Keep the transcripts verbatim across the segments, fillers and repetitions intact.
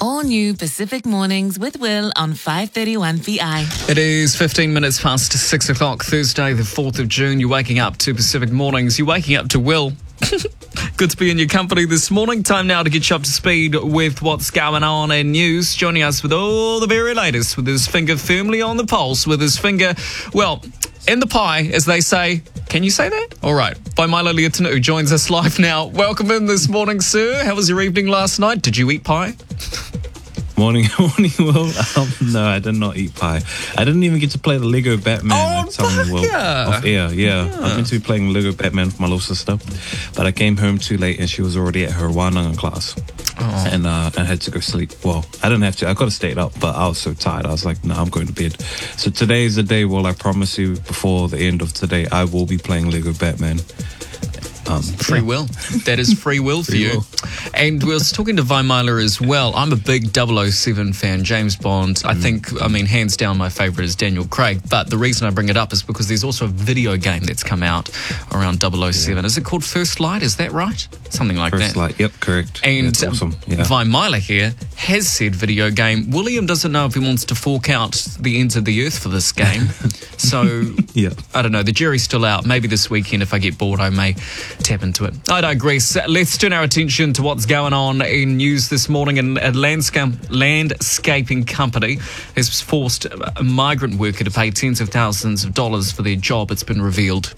All new Pacific Mornings with Will on five thirty-one P I. It is fifteen minutes past six o'clock, Thursday, the fourth of June. You're waking up to Pacific Mornings. You're waking up to Will. Good to be in your company this morning. Time now to get you up to speed with what's going on in news. Joining us with all the very latest, with his finger firmly on the pulse, with his finger, well, in the pie, as they say. Can you say that? All right. Vaimala Leotanu joins us live now. Welcome in this morning, sir. How was your evening last night? Did you eat pie? Morning, morning, Will. Um, no, I did not eat pie. I didn't even get to play the Lego Batman. Oh, telling Will off air. Yeah. yeah, I was meant to be playing Lego Batman with my little sister, but I came home too late and she was already at her wānanga class. Oh. And uh, I had to go sleep. Well, I didn't have to. I could have stayed up, but I was so tired. I was like, no, nah, I'm going to bed. So today is the day, Will. I promise you, before the end of today, I will be playing Lego Batman. Um, free yeah. will. That is free will for free you. Will. And we were talking to Vaimala as well. I'm a big double oh seven fan, James Bond. I mm. think, I mean, hands down, my favourite is Daniel Craig. But the reason I bring it up is because there's also a video game that's come out around double oh seven. Yeah. Is it called First Light? Is that right? Something like First that. First Light, yep, correct. And that's awesome. Yeah. Vaimala here has said video game. William doesn't know if he wants to fork out the ends of the earth for this game. So, yeah. I don't know. The jury's still out. Maybe this weekend, if I get bored, I may tap into it. I digress. Let's turn our attention to what's going on in news this morning. And a landscape, landscaping company has forced a migrant worker to pay tens of thousands of dollars for their job. It's been revealed.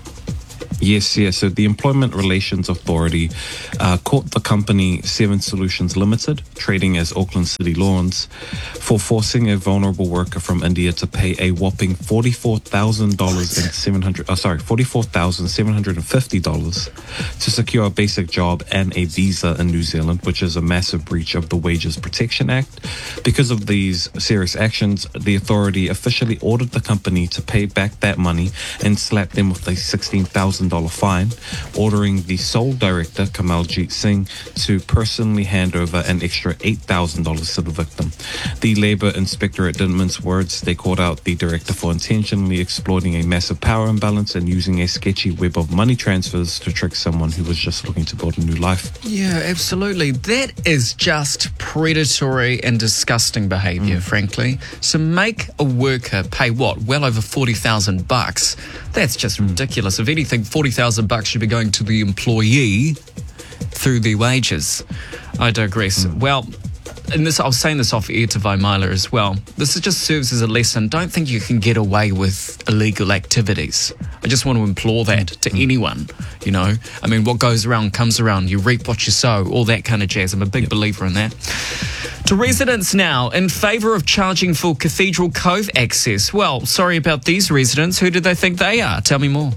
Yes, yes. So the Employment Relations Authority uh, caught the company Seven Solutions Limited, trading as Auckland City Lawns, for forcing a vulnerable worker from India to pay a whopping forty-four thousand dollars and seven hundred. Oh, sorry, forty-four thousand seven hundred and fifty dollars to secure a basic job and a visa in New Zealand, which is a massive breach of the Wages Protection Act. Because of these serious actions, the authority officially ordered the company to pay back that money and slap them with a sixteen thousand dollars fine, ordering the sole director, Kamaljeet Singh, to personally hand over an extra eight thousand dollars to the victim. The Labour Inspectorate didn't mince words. They called out the director for intentionally exploiting a massive power imbalance and using a sketchy web of money transfers to trick someone who was just looking to build a new life. Yeah, absolutely. That is just predatory and disgusting behaviour, mm. frankly. So make a worker pay what? Well over forty thousand bucks. That's just mm. ridiculous. If anything, forty thousand bucks should be going to the employee through the wages. I digress. Mm. Well, and this, I was saying this off air to Vaimala as well. This is just serves as a lesson. Don't think you can get away with illegal activities. I just want to implore that to mm. anyone, you know. I mean, what goes around comes around. You reap what you sow, all that kind of jazz. I'm a big yep. believer in that. To residents now, in favour of charging for Cathedral Cove access. Well, sorry about these residents. Who do they think they are? Tell me more.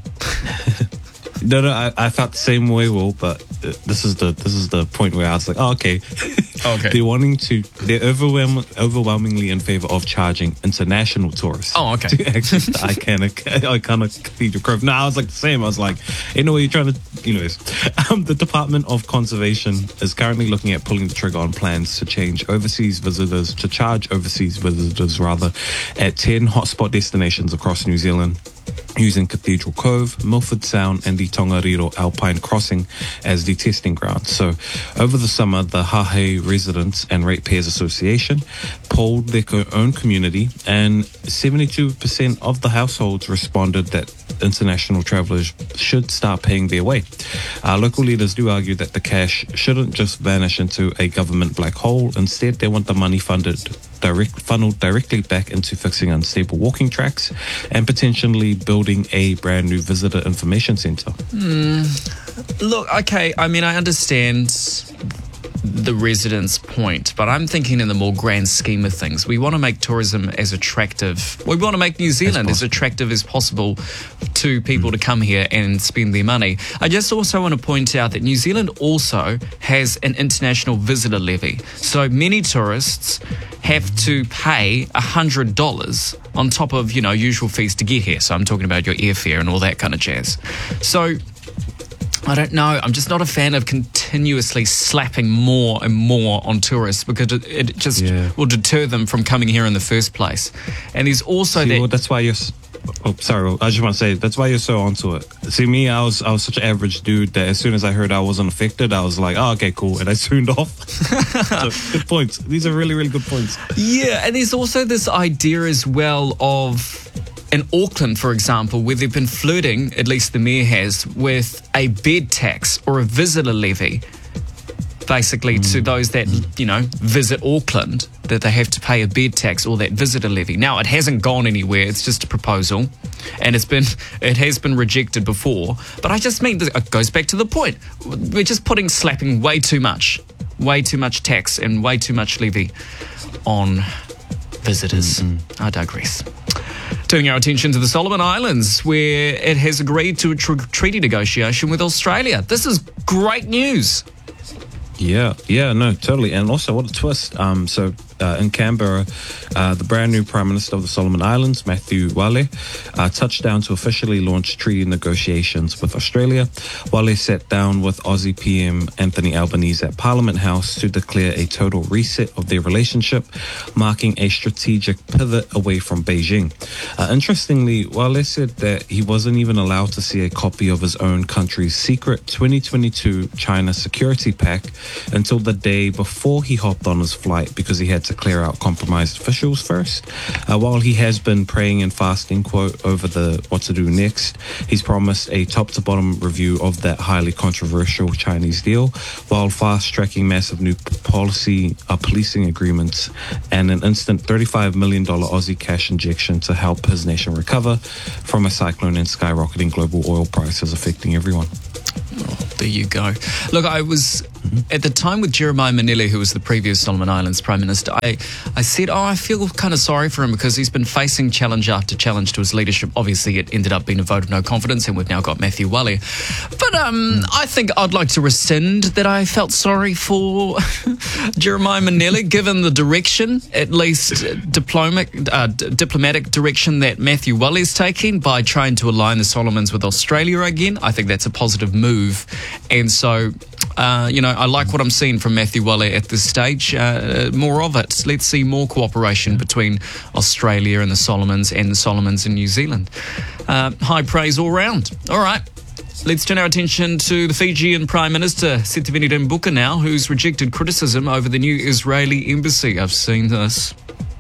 No, no, I, I felt the same way, Will, but this is the this is the point where I was like, oh, okay. Okay. They're wanting to, they're overwhelm, overwhelmingly in favour of charging international tourists. Oh, okay. To access the iconic, iconic Cathedral Cove. No, I was like the same. I was like, you know, you're trying to, anyways. Um, the Department of Conservation is currently looking at pulling the trigger on plans to change overseas visitors, to charge overseas visitors, rather, at ten hotspot destinations across New Zealand, using Cathedral Cove, Milford Sound and the Tongariro Alpine Crossing as the testing ground. So over the summer, the Hahei Residents and Ratepayers Association polled their own community, and seventy-two percent of the households responded that international travellers should start paying their way. Uh, local leaders do argue that the cash shouldn't just vanish into a government black hole. Instead, they want the money funded direct funneled directly back into fixing unstable walking tracks and potentially building a brand new visitor information centre. Mm, look, okay, I mean, I understand the residents' point, but I'm thinking in the more grand scheme of things. We want to make tourism as attractive. We want to make New Zealand as, as attractive as possible to people mm. to come here and spend their money. I just also want to point out that New Zealand also has an international visitor levy. So many tourists have to pay one hundred dollars on top of, you know, usual fees to get here. So I'm talking about your airfare and all that kind of jazz. So I don't know. I'm just not a fan of continuously slapping more and more on tourists because it, it just yeah. will deter them from coming here in the first place. And there's also See, that... Well, that's why you're... Oh, sorry. I just want to say that's why you're so onto it. See, me, I was I was such an average dude that as soon as I heard I wasn't affected, I was like, oh, okay, cool, and I tuned off. So, good points. These are really, really good points. Yeah, and there's also this idea as well of, in Auckland, for example, where they've been flirting, at least the mayor has, with a bed tax or a visitor levy, basically mm. to those that, you know, visit Auckland, that they have to pay a bed tax or that visitor levy. Now, it hasn't gone anywhere. It's just a proposal, and it's been it has been rejected before. But I just mean, it goes back to the point. We're just putting, slapping way too much, way too much tax and way too much levy on visitors. Mm-hmm. I digress. Turning our attention to the Solomon Islands, where it has agreed to a tr- treaty negotiation with Australia. This is great news. Yeah, yeah, no, totally. And also, what a twist. Um, so uh, in Canberra, uh, the brand new Prime Minister of the Solomon Islands, Matthew Wale, uh, touched down to officially launch treaty negotiations with Australia. Wale sat down with Aussie P M Anthony Albanese at Parliament House to declare a total reset of their relationship, marking a strategic pivot away from Beijing. Uh, interestingly, Wale said that he wasn't even allowed to see a copy of his own country's secret twenty twenty-two China Security Pack until the day before he hopped on his flight, because he had to clear out compromised officials first. Uh, while he has been praying and fasting, quote, over the what to do next, he's promised a top-to-bottom review of that highly controversial Chinese deal, while fast-tracking massive new policy uh, policing agreements and an instant thirty-five million dollars Aussie cash injection to help his nation recover from a cyclone and skyrocketing global oil prices affecting everyone. Oh, there you go. Look, I was mm-hmm. at the time with Jeremiah Manili, who was the previous Solomon Islands Prime Minister. I, I said, oh, I feel kind of sorry for him because he's been facing challenge after challenge to his leadership. Obviously, it ended up being a vote of no confidence, and we've now got Matthew Wale. But um, mm. I think I'd like to rescind that I felt sorry for Jeremiah Manili, given the direction, at least diplomatic, uh, d- diplomatic direction that Matthew Wale is taking by trying to align the Solomons with Australia again. I think that's a positive move. And so, uh, you know, I like what I'm seeing from Matthew Wale at this stage. Uh, more of it. Let's see more cooperation between Australia and the Solomons and the Solomons and New Zealand. Uh, high praise all round. All right. Let's turn our attention to the Fijian Prime Minister, Sitiveni Rabuka now, who's rejected criticism over the new Israeli embassy. I've seen this.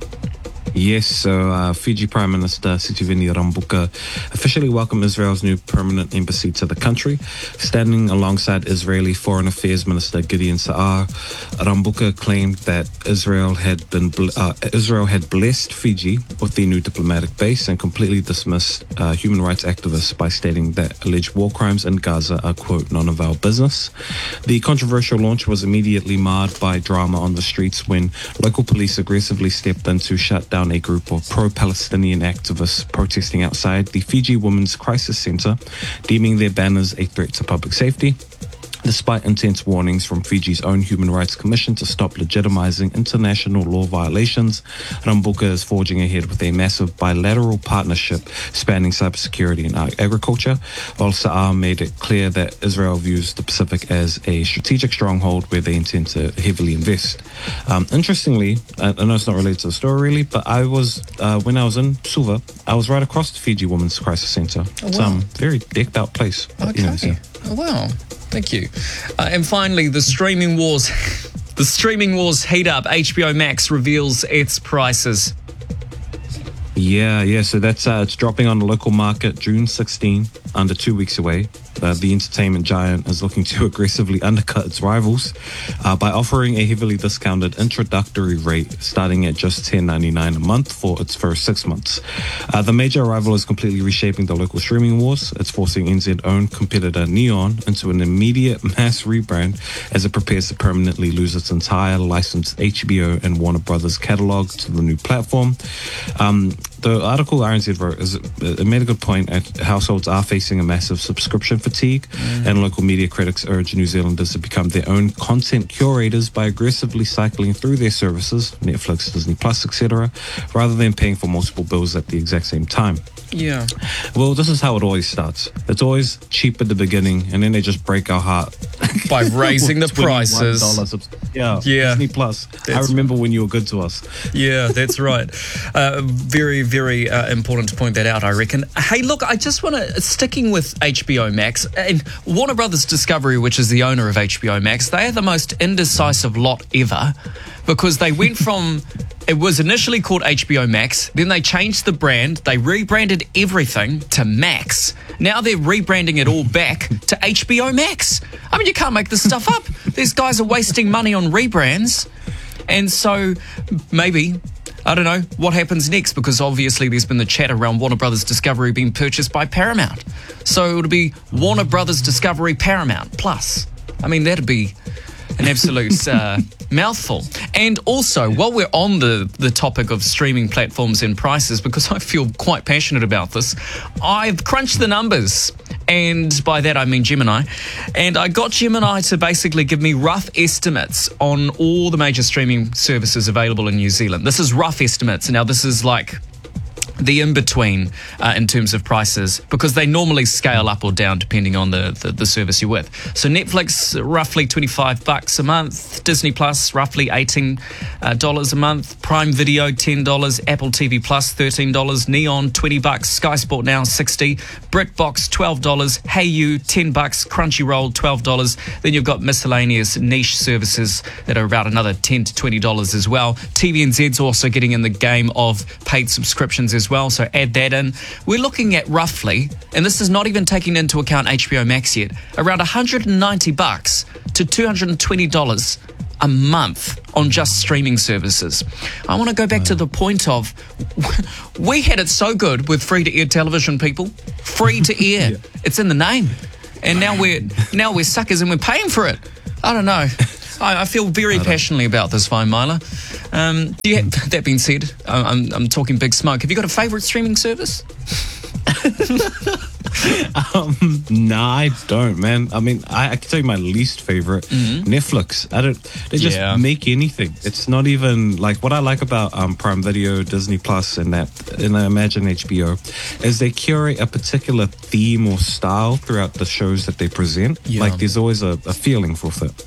Yes, so uh, Fiji Prime Minister Sitiveni Rabuka officially welcomed Israel's new permanent embassy to the country. Standing alongside Israeli Foreign Affairs Minister Gideon Saar, Rabuka claimed that Israel had been uh, Israel had blessed Fiji with the new diplomatic base and completely dismissed uh, human rights activists by stating that alleged war crimes in Gaza are, quote, none of our business. The controversial launch was immediately marred by drama on the streets when local police aggressively stepped in to shut down a group of pro-Palestinian activists protesting outside the Fiji Women's Crisis Center, deeming their banners a threat to public safety. Despite intense warnings from Fiji's own Human Rights Commission to stop legitimizing international law violations, Rabuka is forging ahead with a massive bilateral partnership spanning cybersecurity and agriculture, while Saar made it clear that Israel views the Pacific as a strategic stronghold where they intend to heavily invest. Um, interestingly, I know it's not related to the story really, but I was, uh, when I was in Suva, I was right across the Fiji Women's Crisis Center. Oh, wow. It's a um, very decked out place. Okay. You know, so. Oh, wow. Thank you. Uh, and finally, the streaming wars. The streaming wars heat up. H B O Max reveals its prices. Yeah, yeah. So that's uh, it's dropping on the local market June sixteenth, under two weeks away. Uh, the entertainment giant is looking to aggressively undercut its rivals uh, by offering a heavily discounted introductory rate starting at just ten dollars and ninety-nine cents a month for its first six months. Uh, the major rival is completely reshaping the local streaming wars. It's forcing N Z-owned competitor Neon into an immediate mass rebrand as it prepares to permanently lose its entire licensed H B O and Warner Brothers catalog to the new platform. Um, the article R N Z wrote is it made a good point. Households are facing a massive subscription fatigue, mm. and local media critics urge New Zealanders to become their own content curators by aggressively cycling through their services, Netflix, Disney Plus, et cetera, rather than paying for multiple bills at the exact same time. Yeah. Well, this is how it always starts. It's always cheap at the beginning, and then they just break our heart by raising the prices. Subs- yeah, Yeah. Disney Plus. That's- I remember when you were good to us. Yeah, that's right. Uh, very, very uh, important to point that out, I reckon. Hey, look, I just want to, sticking with H B O Max, and Warner Brothers Discovery, which is the owner of H B O Max, they are the most indecisive lot ever, because they went from, it was initially called H B O Max, then they changed the brand, they rebranded everything to Max. Now they're rebranding it all back to H B O Max. I mean, you can't make this stuff up. These guys are wasting money on rebrands. And so maybe, I don't know, what happens next, because obviously there's been the chat around Warner Brothers Discovery being purchased by Paramount. So it'll be Warner Brothers Discovery Paramount Plus. I mean, that'd be an absolute uh, mouthful. And also, while we're on the, the topic of streaming platforms and prices, because I feel quite passionate about this, I've crunched the numbers. And by that I mean Gemini. And I got Gemini to basically give me rough estimates on all the major streaming services available in New Zealand. This is rough estimates. Now, this is like the in-between uh, in terms of prices, because they normally scale up or down depending on the, the, the service you're with. So Netflix, roughly twenty-five bucks a month. Disney Plus, roughly eighteen dollars a month. Prime Video, ten dollars. Apple T V Plus, thirteen dollars. Neon, twenty bucks. Sky Sport Now, sixty dollars. BritBox, twelve dollars. Hayu, ten bucks. Crunchyroll, twelve dollars. Then you've got miscellaneous niche services that are about another ten to twenty dollars as well. T V N Z's also getting in the game of paid subscriptions as well, so add that in. We're looking at roughly, and this is not even taking into account H B O Max yet, around one hundred ninety bucks to two hundred twenty dollars a month on just streaming services. I want to go back wow. to the point of, we had it so good with free-to-air television, people. Free to air. Yeah. It's in the name. And now we're now we're suckers and we're paying for it. I don't know. I, I feel very I passionately about this, Fine Myla. Um, do you have, that being said, I'm, I'm talking big smoke. Have you got a favourite streaming service? um, nah, I don't, man. I mean, I, I can tell you my least favorite, mm-hmm. Netflix. I don't. They just yeah. make anything. It's not even like what I like about um, Prime Video, Disney Plus, and that, and I imagine H B O, is they curate a particular theme or style throughout the shows that they present. Yeah. Like there's always a, a feeling for it.